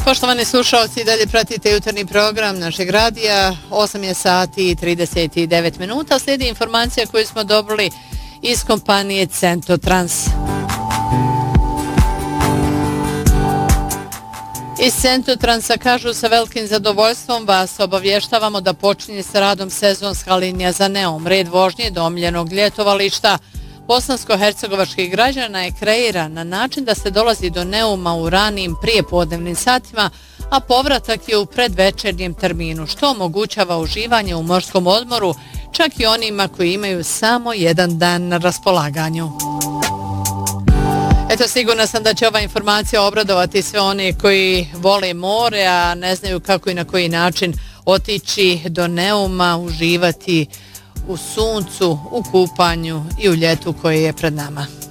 Poštovani slušalci, dalje pratite jutarnji program našeg radija. 8 je sati i 39 minuta. Slijedi informacija koju smo dobili iz kompanije Centotrans. Iz Centotransa kažu sa velikim zadovoljstvom vas obavještavamo da počinje s radom sezonska linija za Neum. Red vožnje do omiljenog ljetovališta bosansko-hercegovačkih građana je kreiran na način da se dolazi do Neuma u ranijim prijepodnevnim satima, a povratak je u predvečernjem terminu, što omogućava uživanje u morskom odmoru čak i onima koji imaju samo jedan dan na raspolaganju. Eto, sigurna sam da će ova informacija obradovati sve one koji vole more, a ne znaju kako i na koji način otići do Neuma, uživati u suncu, u kupanju i u ljetu koje je pred nama.